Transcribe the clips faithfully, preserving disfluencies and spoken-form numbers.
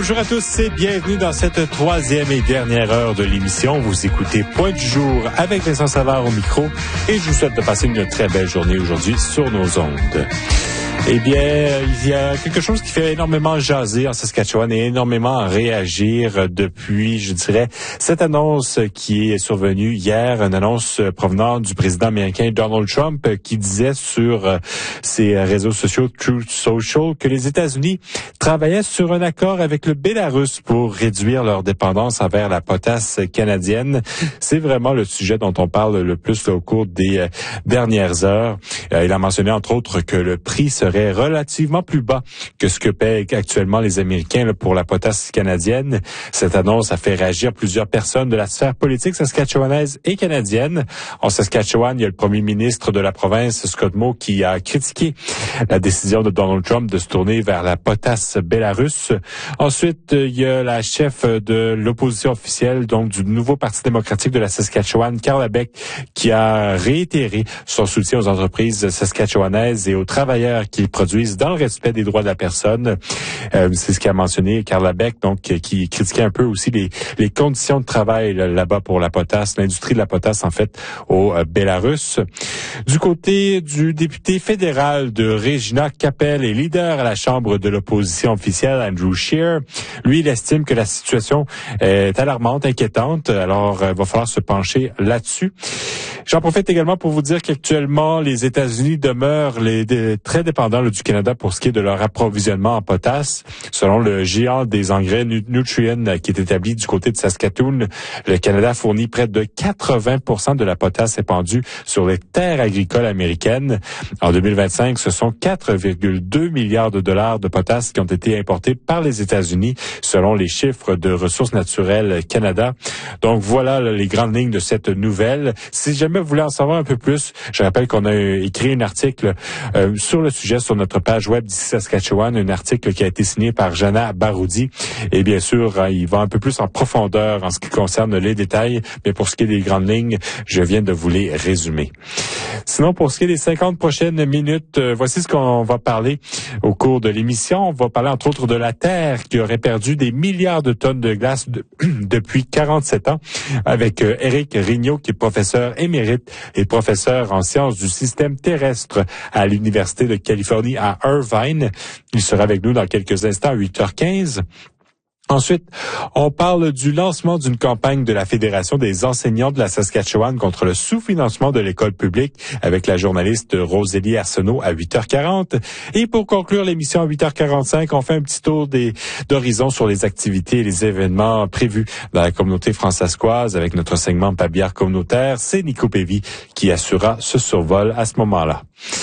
Bonjour à tous et bienvenue dans cette troisième et dernière heure de l'émission. Vous écoutez Point du jour avec Vincent Savard au micro et je vous souhaite de passer une très belle journée aujourd'hui sur nos ondes. Eh bien, il y a quelque chose qui fait énormément jaser en Saskatchewan et énormément réagir depuis, je dirais, cette annonce qui est survenue hier, une annonce provenant du président américain Donald Trump qui disait sur ses réseaux sociaux Truth Social que les États-Unis travaillaient sur un accord avec le Bélarus pour réduire leur dépendance envers la potasse canadienne. C'est vraiment le sujet dont on parle le plus là, au cours des euh, dernières heures. Euh, il a mentionné entre autres que le prix serait relativement plus bas que ce que paient actuellement les Américains là, pour la potasse canadienne. Cette annonce a fait réagir plusieurs personnes de la sphère politique saskatchewanaise et canadienne. En Saskatchewan, il y a le premier ministre de la province, Scott Moe, qui a critiqué la décision de Donald Trump de se tourner vers la potasse bélarusse. Ensuite, il y a la chef de l'opposition officielle, donc du nouveau Parti démocratique de la Saskatchewan, Carla Beck, qui a réitéré son soutien aux entreprises saskatchewanaises et aux travailleurs qui produisent dans le respect des droits de la personne. Euh, c'est ce qu'a mentionné Carla Beck, donc qui critiquait un peu aussi les, les conditions de travail là, là-bas pour la potasse, l'industrie de la potasse en fait au euh, Bélarus. Du côté du député fédéral de Regina Qu'Appelle et leader à la Chambre de l'opposition officielle, Andrew Scheer, lui, il estime que la situation est alarmante, inquiétante, alors il euh, va falloir se pencher là-dessus. J'en profite également pour vous dire qu'actuellement, les États-Unis demeurent les, des, très dépendants là, du Canada pour ce qui est de leur approvisionnement en potasse. Selon le géant des engrais Nutrien qui est établi du côté de Saskatoon, le Canada fournit près de quatre-vingts pour cent de la potasse épandue sur les terres agricoles américaines. En deux mille vingt-cinq, ce sont quatre virgule deux milliards de dollars de potasse qui ont été importés par les États-Unis, selon les chiffres de Ressources naturelles Canada. Donc voilà là, les grandes lignes de cette nouvelle. Si jamais vous voulez en savoir un peu plus, je rappelle qu'on a écrit un article euh, sur le sujet sur notre page web d'ici Saskatchewan, un article qui a été signé par Jana Baroudi. Et bien sûr, hein, il va un peu plus en profondeur en ce qui concerne les détails, mais pour ce qui est des grandes lignes, je viens de vous les résumer. Sinon, pour ce qui est des cinquante prochaines minutes, euh, voici ce qu'on va parler au cours de l'émission. On va parler entre autres de la Terre qui aurait perdu des milliards de tonnes de glace de, depuis quarante-sept ans avec euh, Éric Rignot qui est professeur émérite et professeur en sciences du système terrestre à l'Université de Californie à Irvine. Il sera avec nous dans quelques instants à huit heures quinze. Ensuite, on parle du lancement d'une campagne de la Fédération des enseignants de la Saskatchewan contre le sous-financement de l'école publique avec la journaliste Rosélie Arsenault à huit heures quarante. Et pour conclure l'émission à huit heures quarante-cinq, on fait un petit tour des d'horizon sur les activités et les événements prévus dans la communauté fransaskoise avec notre segment Pabière communautaire. C'est Nico Pévy qui assurera ce survol à ce moment-là.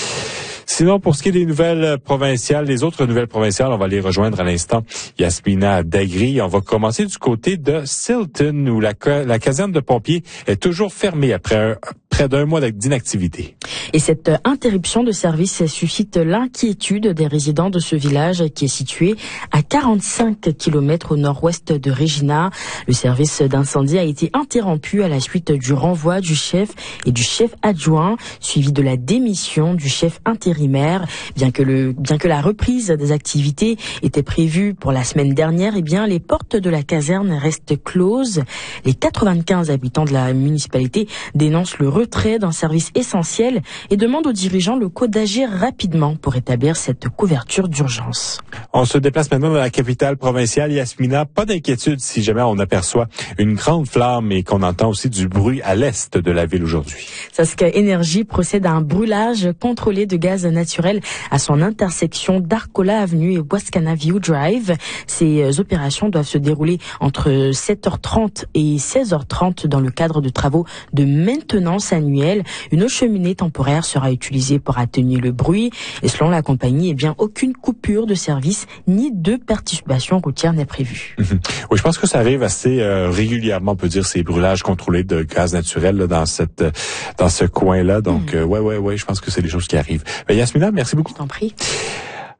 Sinon, pour ce qui est des nouvelles provinciales, les autres nouvelles provinciales, on va les rejoindre à l'instant. Yasmina Dagri, on va commencer du côté de Silton, où la, la caserne de pompiers est toujours fermée après un, près d'un mois d'inactivité. Et cette interruption de service suscite l'inquiétude des résidents de ce village qui est situé à quarante-cinq kilomètres au nord-ouest de Regina. Le service d'incendie a été interrompu à la suite du renvoi du chef et du chef adjoint, suivi de la démission du chef intérimaire. Bien que le, bien que la reprise des activités était prévue pour la semaine dernière, eh bien, les portes de la caserne restent closes. Les quatre-vingt-quinze habitants de la municipalité dénoncent le retrait d'un service essentiel et demandent aux dirigeants locaux d'agir rapidement pour établir cette couverture d'urgence. On se déplace maintenant dans la capitale provinciale, Yasmina. Pas d'inquiétude si jamais on aperçoit une grande flamme et qu'on entend aussi du bruit à l'est de la ville aujourd'hui. Sask Énergie procède à un brûlage contrôlé de gaz naturel à son intersection d'Arcola Avenue et Wascana View Drive. Ces opérations doivent se dérouler entre sept heures trente et seize heures trente dans le cadre de travaux de maintenance annuelle. Une cheminée temporaire sera utilisée pour atténuer le bruit et selon la compagnie, eh bien, aucune coupure de service ni de perturbation routière n'est prévue. Mmh. Oui, je pense que ça arrive assez euh, régulièrement, on peut dire, ces brûlages contrôlés de gaz naturel là, dans cette dans ce coin-là. Donc, mmh. euh, ouais, ouais, ouais, je pense que c'est des choses qui arrivent. Ben, Yasmina, merci beaucoup. Je t'en prie.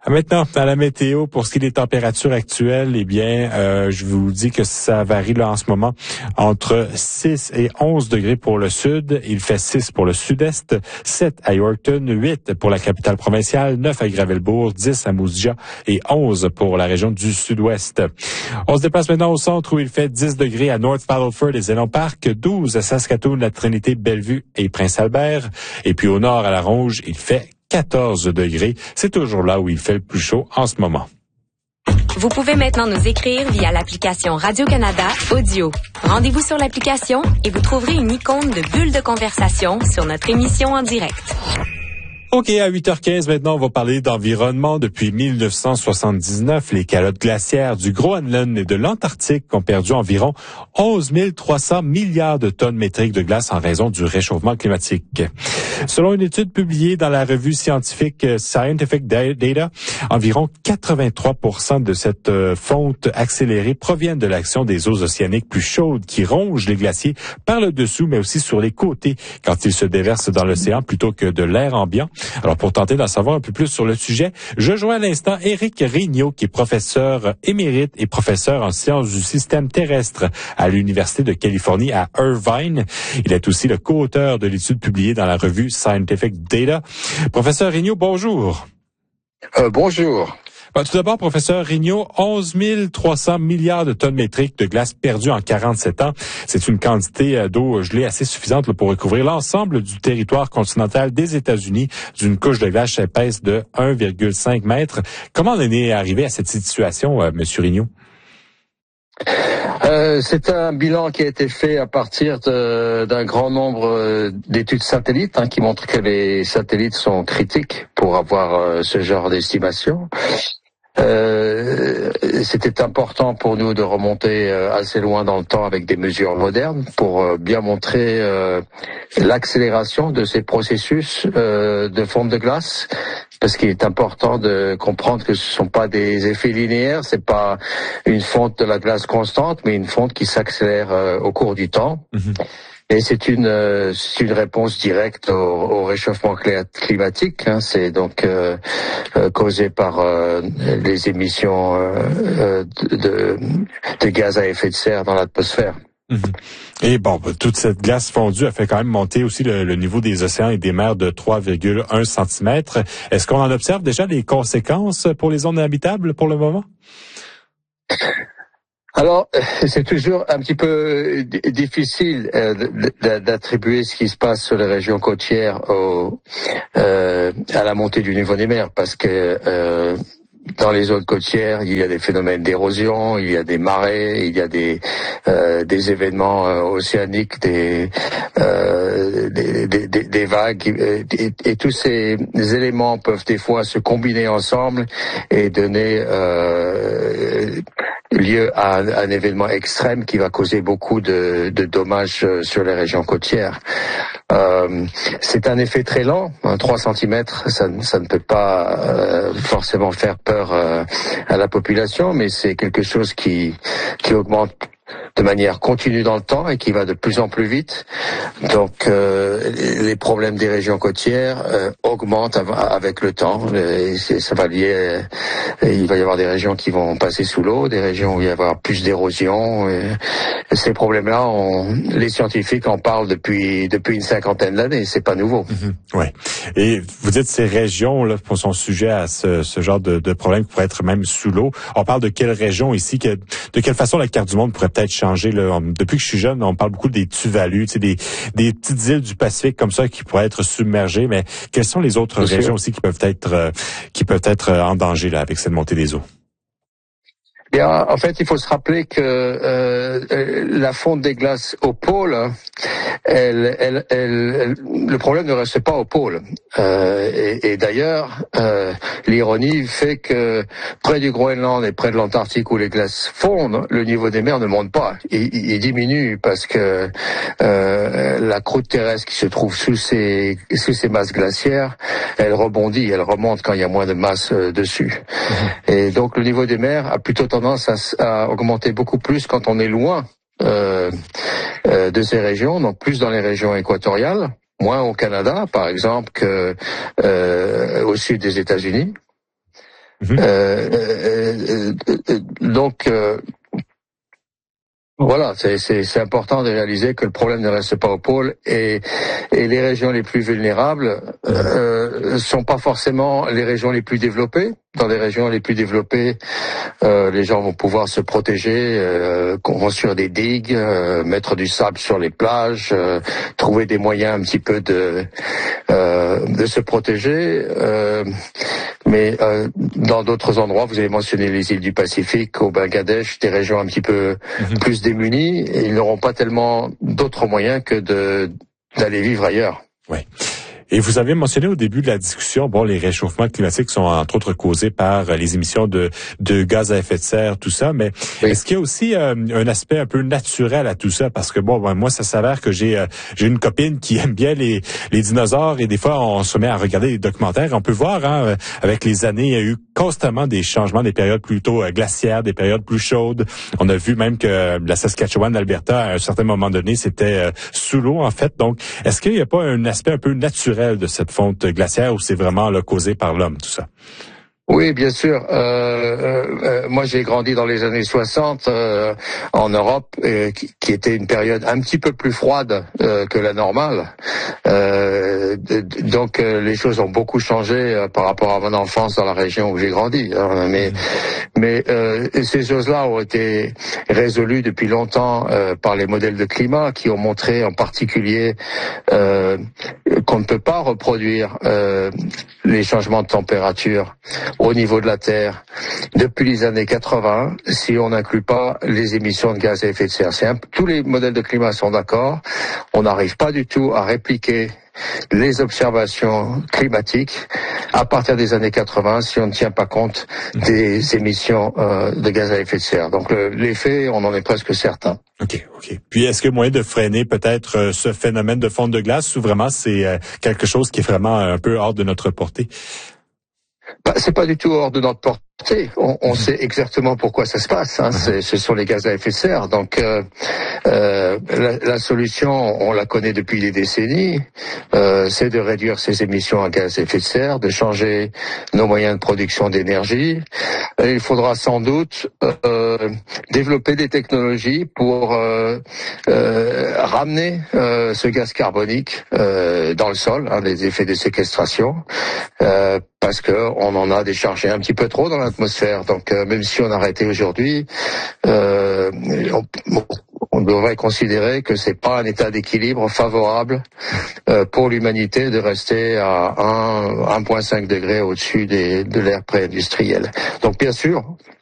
Maintenant, à la météo, pour ce qui est des températures actuelles, eh bien, euh, je vous dis que ça varie là en ce moment entre six et onze degrés pour le sud. Il fait six pour le sud-est, sept à Yorkton, huit pour la capitale provinciale, neuf à Gravelbourg, dix à Moose-Jaw et onze pour la région du sud-ouest. On se déplace maintenant au centre où il fait dix degrés à North Battleford et Zénon Park, douze à Saskatoon, la Trinité, Bellevue et Prince-Albert. Et puis au nord, à la Ronge, il fait quatorze degrés. C'est toujours là où il fait le plus chaud en ce moment. Vous pouvez maintenant nous écrire via l'application Radio-Canada Audio. Rendez-vous sur l'application et vous trouverez une icône de bulle de conversation sur notre émission en direct. OK, à huit heures quinze, maintenant, on va parler d'environnement. Depuis mille neuf cent soixante-dix-neuf, les calottes glaciaires du Groenland et de l'Antarctique ont perdu environ onze mille trois cents milliards de tonnes métriques de glace en raison du réchauffement climatique. Selon une étude publiée dans la revue scientifique Scientific Data, environ quatre-vingt-trois pour cent de cette fonte accélérée proviennent de l'action des eaux océaniques plus chaudes qui rongent les glaciers par le dessous, mais aussi sur les côtés quand ils se déversent dans l'océan plutôt que de l'air ambiant. Alors, pour tenter d'en savoir un peu plus sur le sujet, je joins à l'instant Éric Rignot, qui est professeur émérite et professeur en sciences du système terrestre à l'Université de Californie à Irvine. Il est aussi le co-auteur de l'étude publiée dans la revue Scientific Data. Professeur Rignot, bonjour. Euh, bonjour. Ben, tout d'abord, professeur Rignot, onze mille trois cents milliards de tonnes métriques de glace perdues en quarante-sept ans. C'est une quantité d'eau gelée assez suffisante là, pour recouvrir l'ensemble du territoire continental des États-Unis d'une couche de glace épaisse de un virgule cinq mètres. Comment on est arrivé à cette situation, euh, monsieur Rignot? Euh, c'est un bilan qui a été fait à partir de, d'un grand nombre d'études satellites hein, qui montrent que les satellites sont critiques pour avoir euh, ce genre d'estimation. Euh, c'était important pour nous de remonter euh, assez loin dans le temps avec des mesures modernes pour euh, bien montrer euh, l'accélération de ces processus euh, de fonte de glace, parce qu'il est important de comprendre que ce sont pas des effets linéaires, c'est pas une fonte de la glace constante, mais une fonte qui s'accélère euh, au cours du temps. Mmh. Et c'est une, euh, c'est une réponse directe au, au réchauffement climatique. Hein. C'est donc euh, euh, causé par euh, les émissions euh, de, de, de gaz à effet de serre dans l'atmosphère. Mmh. Et bon, toute cette glace fondue a fait quand même monter aussi le, le niveau des océans et des mers de trois virgule un centimètres. Est-ce qu'on en observe déjà les conséquences pour les zones habitables pour le moment? Alors, c'est toujours un petit peu difficile d'attribuer ce qui se passe sur les régions côtières au, euh, à la montée du niveau des mers, parce que euh, dans les zones côtières, il y a des phénomènes d'érosion, il y a des marées, il y a des euh, des événements euh, océaniques, des, euh, des, des, des des vagues, et, et tous ces éléments peuvent des fois se combiner ensemble et donner euh, lieu à un, un événement extrême qui va causer beaucoup de, de dommages sur les régions côtières. Euh, c'est un effet très lent, hein, trois centimètres, ça, ça ne peut pas euh, forcément faire peur euh, à la population, mais c'est quelque chose qui, qui augmente de manière continue dans le temps et qui va de plus en plus vite. Donc euh, les problèmes des régions côtières euh, augmentent avec le temps. Et ça va lier. Il va y avoir des régions qui vont passer sous l'eau, des régions où il va y avoir plus d'érosion. Et, et ces problèmes-là, on, les scientifiques en parlent depuis depuis une cinquantaine d'années. C'est pas nouveau. Mmh, ouais. Et vous dites ces régions là sont sujets à ce, ce genre de, de problème qui pourrait être même sous l'eau. On parle de quelle région ici, que, de quelle façon la carte du monde pourrait peut-être changer là. Depuis que je suis jeune, on parle beaucoup des Tuvalu, tu sais, des, des petites îles du Pacifique comme ça qui pourraient être submergées. Mais quelles sont les autres Bien régions sûr. aussi qui peuvent être euh, qui peuvent être en danger là avec cette montée des eaux? Bien, en fait, il faut se rappeler que euh, la fonte des glaces au pôle, elle, elle, elle, elle, le problème ne reste pas au pôle. Euh, et, et d'ailleurs, euh, l'ironie fait que près du Groenland et près de l'Antarctique où les glaces fondent, le niveau des mers ne monte pas. Il, il diminue parce que euh, la croûte terrestre qui se trouve sous ces, sous ces masses glaciaires, elle rebondit, elle remonte quand il y a moins de masse euh, dessus. Mmh. Et donc le niveau des mers a plutôt tendance à, à augmenter beaucoup plus quand on est loin euh, euh, de ces régions, donc plus dans les régions équatoriales, moins au Canada, par exemple, que euh, au sud des États-Unis. Mmh. Euh, euh, euh, donc euh, Voilà, c'est, c'est, c'est important de réaliser que le problème ne reste pas au pôle et, et les régions les plus vulnérables euh, sont pas forcément les régions les plus développées. Dans les régions les plus développées, euh, les gens vont pouvoir se protéger, euh, construire des digues, euh, mettre du sable sur les plages, euh, trouver des moyens un petit peu de euh, de se protéger. Euh, mais euh, dans d'autres endroits, vous avez mentionné les îles du Pacifique, au Bangladesh, des régions un petit peu mmh. plus démunis, et ils n'auront pas tellement d'autres moyens que de d'aller vivre ailleurs. Oui. Et vous avez mentionné au début de la discussion, bon, les réchauffements climatiques sont entre autres causés par les émissions de, de gaz à effet de serre, tout ça, mais oui. Est-ce qu'il y a aussi euh, un aspect un peu naturel à tout ça? Parce que bon, ben, moi, ça s'avère que j'ai euh, j'ai une copine qui aime bien les, les dinosaures et des fois, on se met à regarder des documentaires. On peut voir, hein, avec les années, il y a eu constamment des changements, des périodes plutôt euh, glaciaires, des périodes plus chaudes. On a vu même que la Saskatchewan, l'Alberta, à un certain moment donné, c'était euh, sous l'eau, en fait. Donc, est-ce qu'il n'y a pas un aspect un peu naturel de cette fonte glaciaire ou c'est vraiment là, causé par l'homme, tout ça? Oui, bien sûr. Euh, euh, moi, j'ai grandi dans les années soixante euh, en Europe, euh, qui, qui était une période un petit peu plus froide euh, que la normale. Euh, donc, euh, les choses ont beaucoup changé euh, par rapport à mon enfance dans la région où j'ai grandi. Hein, mais, mmh. mais euh, ces choses-là ont été résolues depuis longtemps euh, par les modèles de climat qui ont montré, en particulier, euh, qu'on ne peut pas reproduire euh, les changements de température au niveau de la Terre depuis les années quatre-vingts, si on n'inclut pas les émissions de gaz à effet de serre. C'est un, tous les modèles de climat sont d'accord. On n'arrive pas du tout à répliquer les observations climatiques à partir des années quatre-vingts si on ne tient pas compte des émissions euh, de gaz à effet de serre. Donc le, l'effet, on en est presque certain. OK, OK. Puis est-ce qu'il y a moyen de freiner peut-être euh, ce phénomène de fonte de glace ou vraiment c'est euh, quelque chose qui est vraiment un peu hors de notre portée? Bah, c'est pas du tout hors de notre portée. On, on sait exactement pourquoi ça se passe. Hein. C'est, ce sont les gaz à effet de serre. Donc, euh, euh, la, la solution, on la connaît depuis des décennies. Euh, c'est de réduire ces émissions à gaz à effet de serre, de changer nos moyens de production d'énergie. Et il faudra sans doute euh, développer des technologies pour euh, euh, ramener euh, ce gaz carbonique euh, dans le sol, hein, les effets de séquestration. Euh, parce que on en a déchargé un petit peu trop dans l'atmosphère. Donc euh, même si on arrêtait aujourd'hui, euh, on, on devrait considérer que c'est pas un état d'équilibre favorable euh, pour l'humanité de rester à un virgule cinq degrés au-dessus des, de l'ère pré-industrielle. Donc bien sûr,